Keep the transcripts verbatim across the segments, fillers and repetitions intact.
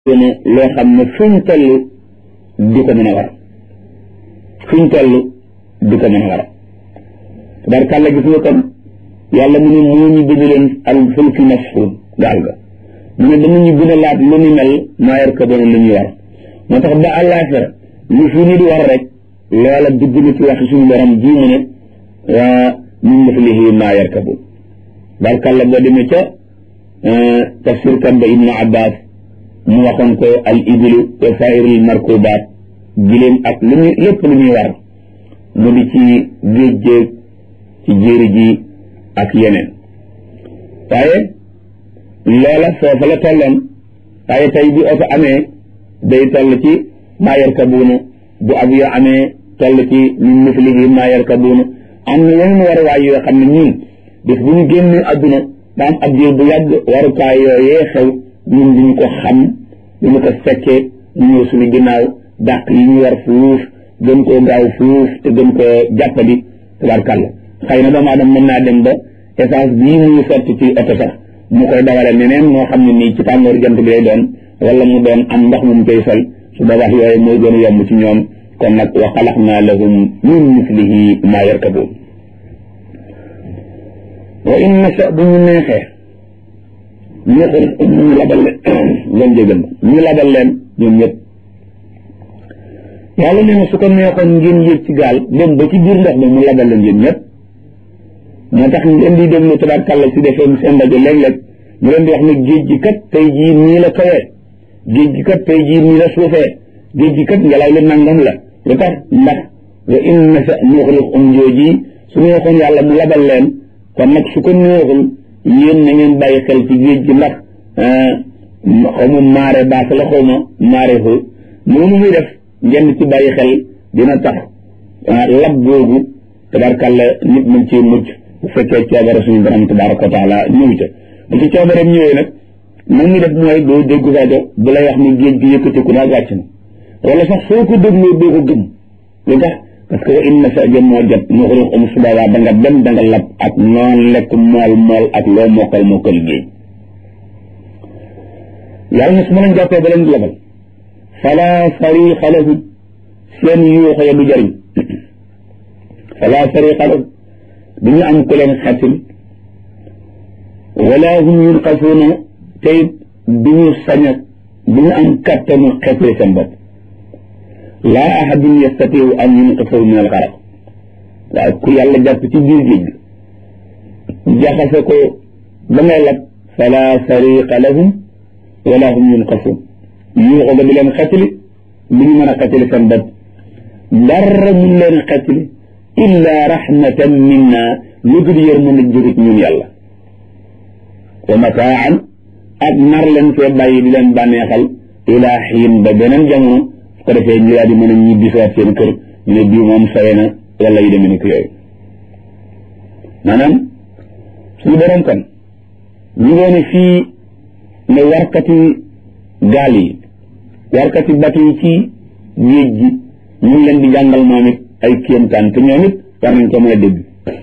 ne loo xam ne fuñ toll di ko mën a war fuñ toll di ko mën a war tabarkàlla gis nga kon yàlla mu ne moo ñu bind leen al fulki masfuun gaal ga mu ne danañu gën a laat lu ni mel maa yarkabuuna lu ñuy war moo tax ba àllaaxira lu fi nit war rek loola dugg na ci wax suñu borom ji mu ne min mislihi maa yarkabuun tabarkàlla boo demee ca tafsir kan ba ibnu abbas mu waxoon ko al ibilu wa saa'irul markubaat giléem ak lu ñu lépp lu ñuy war mu di ci géej géej ci jéeri ji ak yeneen waaye loola foofa la tolloon waaye tey bi oto amee day toll ci maa yarkabuuna bu avion amee toll ci min mislihi maa yarkabuuna am na yeneen waruwaay yoo xam ne ñun bis bu ñu génnee adduna daa am ab diir bu yàgg warukaay yooyee xew ñun duñu ko xam duñu ko fekkee ñu ñëw suñu ginnaaw dàq yi ñu war fuuf gën koo gaaw fuuf te gën koo jàppandi tabarkàlla xëy na doomu aadama mën naa dem ba essence bii muy sotti ci oto sax mu koy dawale neneen moo xam ne nii ci tàngoor jant bi lay doon wala mu doon am ndox mu mu koy sol su boobaa yooyu mooy gën a yomb ci ñoom kon nag wa xalaqnaa lahum min mislihi maa yarkabuun wa in nasha bu ñu neexee ñu ñu labal leen ngeen jégal ma ñu labal leen ñoom ñëpp yàlla nee na su ko neexoon ngeen yéeg ci gaal dem ba ci biir ndox mi mu labal leen yéen ñëpp moo tax ngeen di déglu tabarkàlla si defee seen rajo léeg-léeg ñu leen di wax ne géej gi kat tey jii nii la kawee géej gi kat tey jii nii la suufee géej gi kat ngelaw li nangam la lu tax ndax wa in nasha nuxriqhum jooji su neexoon yàlla mu labal leen kon nag su ko neexul yéen na ngeen bàyyi xel ci géej gi ndax xaw ma maare baas la xaw ma maare xu noonu muy def ngeen ci bàyyi xel dina tax lab googu tabarkàlla nit mën ci mucc bu fekkee coobare suñu borom tabaraka wa taala ñëw ca bu ci coobareem ñëwee nag nag ñu def mooy doo dégg rajo bu lay wax ni géej gi yëkkatiku naag wàcc na wala sax soo ko dégloo doo ko gëm lu tax parce que wa in nasha jëm moo jot nuxriqhum su boobaa da nga dem da nga lab ak noon lekk mool mool ak loo mokkal mokkal géej yàlla na su ma leen jàppee ba leen di labal fala sariqa lahu seen yuuxo ya du jëriñ fala sariqa lahu du ñu am ku leen xatil wala hum yunqasuuna tey du ñu sañ a du ñu am kattanu xetli seen bopp laa ahadun yastatiu an yunqisahu min al-gharq waaw ku yàlla jàpp ci biir géej gi jaxase ko ba ngay lab fala sariqa lahum wala hum yunqasuun yuuxu ga du leen xetli du ñu mën a xetli seen bopp dara mun leen xetli illa rahmatan minna lu dul yërmande jóge ci ñun yàlla wa mataan ak nar leen fee bàyyi di leen bànneexal ilaa xiin ba beneen jamono su ko defee ñu daal di mën a ñibbisiwaat seen kër ñu ne bii moom sawe na wala yu demee ni ko yooyu maanaam suñu borom kan ñu ngoo ne fii ne warkati gaal yi warkati batu yi ci géej gi ñu ngi leen di jàngal moom it ay kéemtaan te ñoom it war nañ ko mën a dégg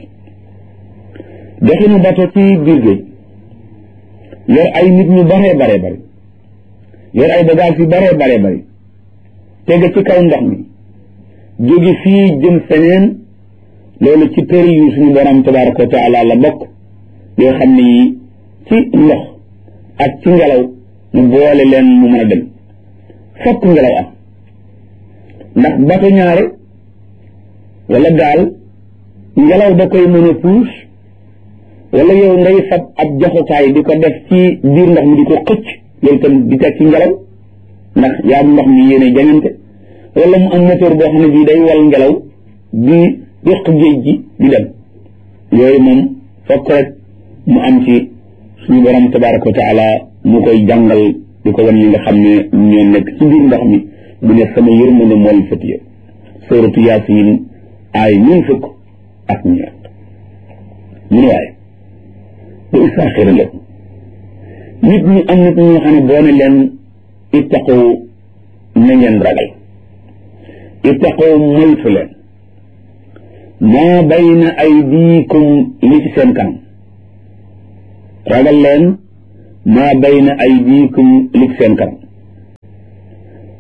doxinu bato ci biir géej yor ay nit ñu baree baree bari yor ay bagage yu baree baree bari tege ci kaw ndox mi jóge fii jëm feneen loolu ci tëri yu suñu borom tabaraka wa taala la bokk yoo xam ne yi ci ndox ak ci ngelaw mu boole leen mu mën a dem fokk ngelaw am ndax bato ñaare wala gaal ngelaw da koy mën a puus wala yow ngay fab ab joxukaay di ko def ci biir ndox mi di ko xëcc loolu tam di teg ci ngelaw ndax yaa ndox mi yéene jañante wala mu am moteur boo xam ne bii day wal ngelaw di yëq géej gi di dem yooyu moom fokk rek mu am ci suñu borom tabaraka wa taala mu koy jàngal di ko wan ñi nga xam ne ñoo nekk ci biir ndox mi mu ne sama yërmande mool fëtiye suratu yaasin ay ñun fukk ak ñeent mu ne waaye bu istaaxira la nit ñi am nit ñoo xam ne boo ne leen ittaqu na ngeen ragal ittaqu moytu leen maa bayna aydiikum li ci seen kanam ragal leen maa bayna aydiikum li ci seen kanam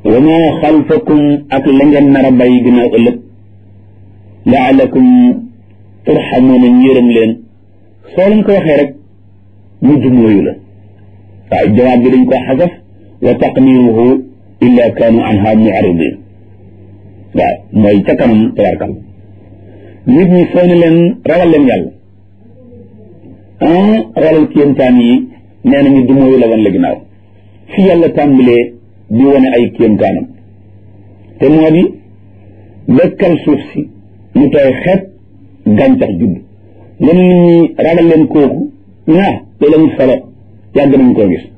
wa ma xalfakum ak la ngeen nar a bàyyi ginnaaw ëllëg laalakum turxamuuna njëram leen soo leen ko waxee rek mu jumóoyu la waaw jawaab bi dañ ko xasaf wa taqdiruhu illa kaanu anha mu'ridin waaw mooy ca kanam tabarkal nit ñi soo ne leen ragal leen yàlla ah xoolal kéemtaan yi nee nañu dumóoyu la wan la ginnaaw fi yàlla tàmbalee di wane ay kéemtaanam te moo di dëkkal suuf si mu tooy xeet gàncax judd nga ne nit ñi ragal leen kooku ñaa loolu amul solo yàgg nañ koo gis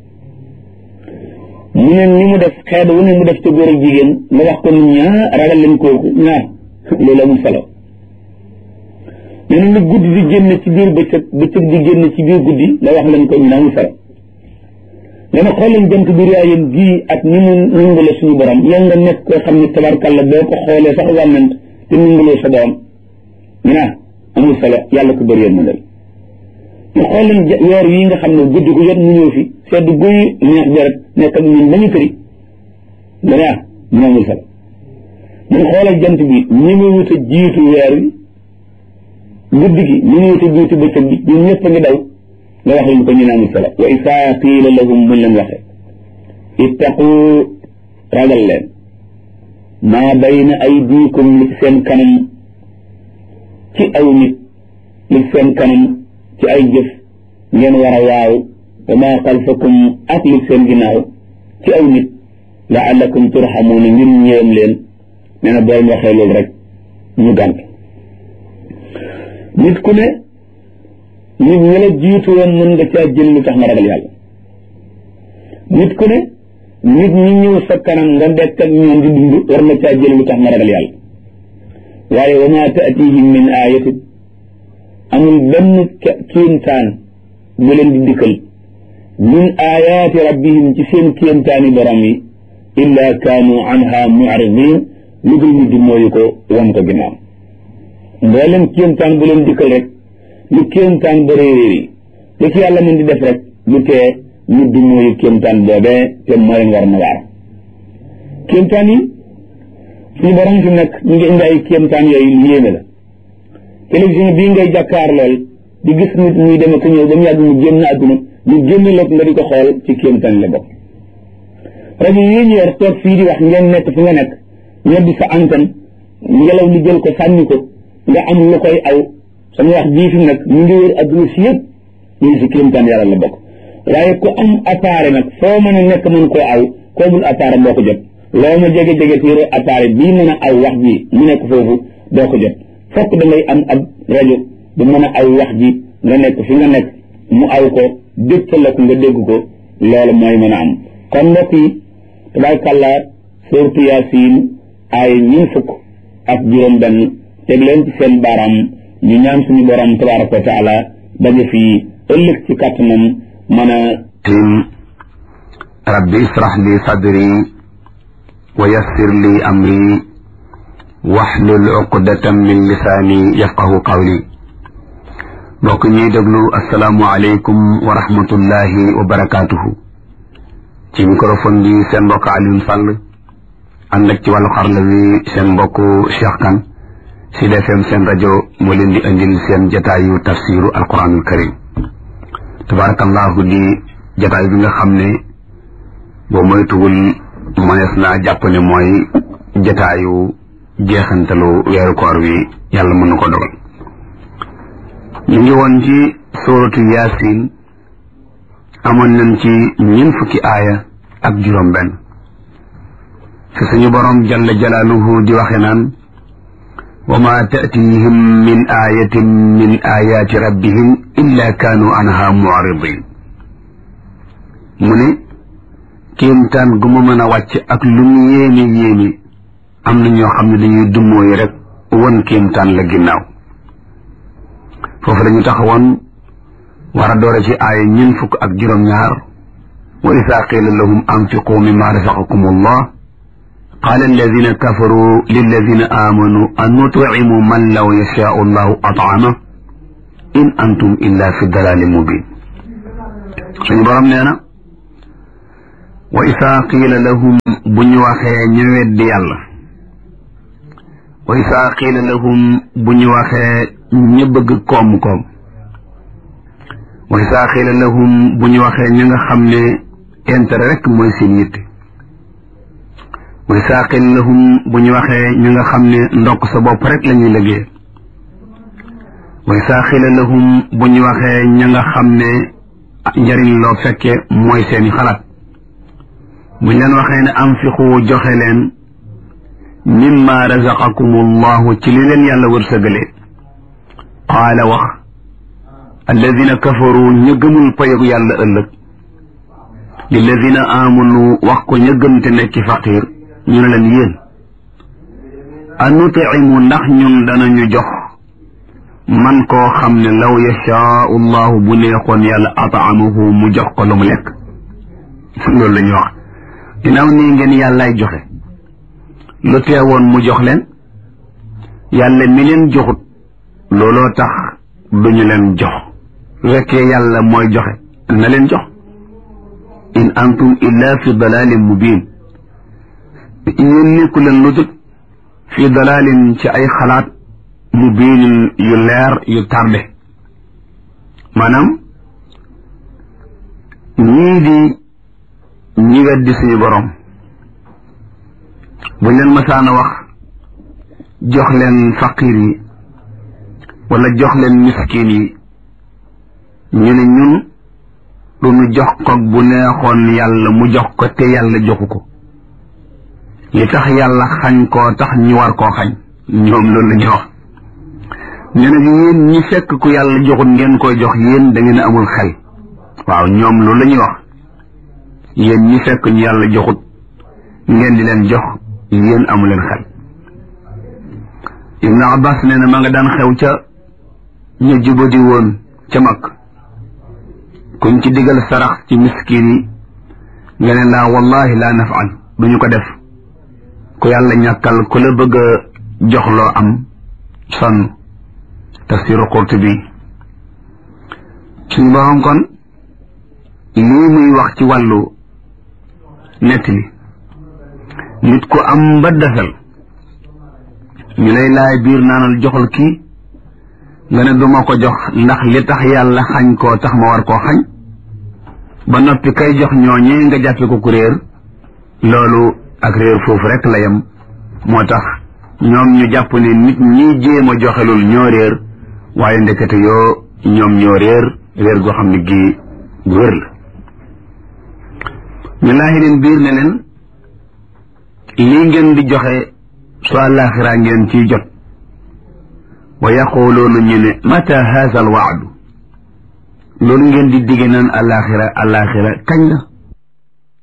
mu ne ni mu def xeet wu ne mu def ca góor ak jigéen nga wax ko nit ñaa ragal leen kooku ñaa loolu amul solo nee na lu guddi di génn ci biir bëccëg bëccëg di génn ci biir guddi nga wax leen ko ñu ne amul solo nee na xool leen jant bi raayam gii ak ni mu nungale suñu borom yow nga nekk koo xam ne tabarkàlla boo ko xoolee sax wànnant te nungaloo sa borom ñu naa amul solo yàlla ko bëri yéen ma dal ñu xool leen weer yi nga xam ne guddi gu jot mu ñëw fi sedd guy neex deret nekk ak ñun ba ñu tëri nga ne ah ñu amul solo mun xoolal jant bi ñi mu wut a jiitu weer wi guddi gi ñi mu wut a jiitu bëccëg bi ñun ñëpp a ngi daw nga wax leen ko ñu ne amul solo wa isaa qiila lahum buñ leen waxee ittaqu ragal leen maa bayna aydiikum li ci seen kanam ci aw nit li ci seen kanam ci ay jëf ngeen war a waaw wa maa xalfakum ak li seen ginnaaw ci aw nit laallakum turxamuuna ngir ñëwam leen nee na boo waxee loolu rek ñu gànt nit ku ne nit ñi la jiitu woon mën nga caa jël lu tax nga ragal yàlla nit ku ne nit ñi ñëw sa kanam nga dekk ak ñoom di dund war nga caa jël lu tax nga ragal yàlla waaye wa maa taatihim min ayatin amul benn kéemtaan bu leen di dikkal min ayaati rabbihim ci seen kéemtaani borom yi illa kaanu anha mu'ridin lu dul ñu di mooyu ko wan ko ginnaaw mboolem kéemtaan bu leen dikkal rek lu kéemtaan ba réeréer yi lu ci yàlla mën di def rek lu tee ñu di mooyu kéemtaan boobee te mooy war na waar kéemtaan yi suñu borom fi nekk ñu ngi indi ay kéemtaan yooyu lu yéeme la télévision bii ngay jàkkaar lool di gis nit muy dem ak ñëw ba mu yàgg mu génn àdduna ñu génn la nga di ko xool ci kéemtaan la bokk rajo yi ñu yor toog fii di wax ngeen nekk fi nga nekk ñoo di sa antenne ngelaw li jël ko sànni ko nga am lu koy aw sama wax jii fi nag ñu ngi wër àdduna si yëpp ñu ngi si kéemtaan yàlla la bokk waaye ku am appareil nag foo mën a nekk mën koo aw koobul appareil boo ko jot loo ma jege-jege ci yore appareil bii mën a aw wax ji mu nekk foofu doo ko jot fokk da ngay am ab rajo bu mën a aw wax ji nga nekk fi nga nekk mu aw ko dégtal la ko nga dégg ko loolu mooy mën a am kon mbokk yi tabaarkàlla suuratu Yaasiin ay ñun fukk ak juróom benn teg leen ci seen baaraam ñu ñaan suñu borom tabaaraka wa taala daje fii ëllëg ci kàttanam mën a rabbi israh li sadri wa yassir li amri waxlul uqdatan min lisaani yafqahu qawli mbokk ñuy déglu asalaamu aleykum wa rahmatullahi wa barakaatuhu ci microphone bi seen mbokk Alioune Sall ànd ak ci wàllu xarala wi seen mbokk Cheikh Kane Sud F M seen rajo moo leen di indil seen jataayu tafsiru alquranul karim tabarakallahu di jataay bi nga xam ne boo moytuwul mënees naa jàpp ne mooy jataayu jeexantalu weeru koor wi yàlla mën na ko dogal ñu ngi woon ci suuratu Yaasin amoon nañ ci ñeent fukki aaya ak juróom benn fi suñu borom jalla jalaaluhu di waxe naan wa ma ta'tihim min ayatin min ayati rabbihim illa kaanu anha mu'ridin mu ne kéemtaan gu ma mën a wàcc ak lu mu yéene yéene am na ñoo xam ne dañuy dummóoyi rek won kéemtaan la ginnaaw foofu dañu taxawoon war a doore ci aaya ñeent fukk ak juróom-ñaar wa isaa qiila lahum anfiqu mimma razaqakum allah qaala alladina kafaru lilladina amanu an nut'imu man law yashaau allahu at'ama in antum illa fi dalalin mubin suñu borom nee na wa isaa qiila lahum bu ñu waxee ñu weddi yàlla wa isaa qiila lahum bu ñu waxee ñu bëgg koom-koom wa isaa qiila lahum bu ñu waxee ñu nga xam ne intérêt rek mooy seen yitte wa isaa qiila lahum bu ñu waxee ñu nga xam ne ndokk sa bopp rek la ñuy liggéey wa isaa qiila lahum bu ñu waxee ña nga xam ne njariñ loo fekke mooy seeni xalaat buñ leen waxee ne anfiqu joxe leen mimma razaqakumullahu ci li leen yàlla wërsëgale qaala wax alladina kafaru ña gëmul payogu yàlla ëllëg lilladina amanu wax ko ña gëm te nekki faqir ñu ne leen yéen anutimu ndax ñun danañu jox man koo xam ne law yashaau llahu bu neexoon yàlla ataamahu mu jox ko lu mu lekk loolu la ñuy wax ginnaaw nii ngeen yàllaay joxe lu teewoon mu jox leen yàlla mi leen joxut looloo tax duñu leen jox su fekkee yàlla mooy joxe na leen jox in antum illa fi dalalin mubin yéen nekku leen lu dul fi dalalin ci ay xalaat mubinin yu leer yu tarde maanaam ñii di ñi weddi suñu borom buñ leen masaana wax jox leen faqir yi wala jox leen miskin yi ñu ne ñun lu ñu jox ko bu neexoon yàlla mu jox ko te yàlla joxu ko li tax yàlla xañ koo tax ñu war koo xañ ñoom loolu la ñuy wax ñu ne yéen ñi fekk ku yàlla joxut ngeen koy jox yéen da ngeen a amul xel waaw ñoom loolu la ñuy wax yéen ñi fekk ñu yàlla joxut ngeen di leen jox yéen amu leen xel Ibn Abbas nee na ma nga daan xew ca ñu jubadi woon ca mag kuñ ci digal sarax ci miskin yi nga ne laa wallahi laa nafal duñu ko def ku yàlla ñàkkal ku la bëgg a jox loo am sonn tafsiru Qurtubi suñu borom kon lii muy wax ci wàllu nettali nit ku am ba desal ñu lay laay biir naanal joxal kii nga ne duma ko jox ndax li tax yàlla xañ koo tax ma war koo xañ ba noppi kay jox ñooñee nga jàppe ko ku réer loolu ak réer foofu rek la yem moo tax ñoom ñu jàpp ne nit ñi jéem a joxelul ñoo réer waaye ndekete yoo ñoom ñoo réer réer goo xam ne gii gu wér la ñu laaxi leen biir ne leen lii ngeen di joxe su àllaaxira ngeen ciy jot wa yaquluuna ñu ne mata haza al waadu loolu ngeen di digge naan àllaaxira àllaaxira kañ la